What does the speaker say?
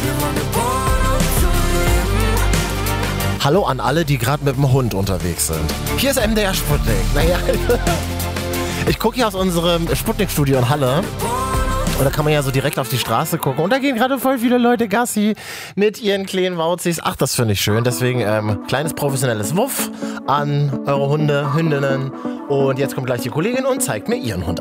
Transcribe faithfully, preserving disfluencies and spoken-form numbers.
Hallo an alle, die gerade mit dem Hund unterwegs sind. Hier ist M D R Sputnik. Naja, ich gucke hier aus unserem Sputnik-Studio in Halle. Und da kann man ja so direkt auf die Straße gucken. Und da gehen gerade voll viele Leute Gassi mit ihren kleinen Wauzis. Ach, das finde ich schön. Deswegen ähm, kleines professionelles Wuff an eure Hunde, Hündinnen. Und jetzt kommt gleich die Kollegin und zeigt mir ihren Hund.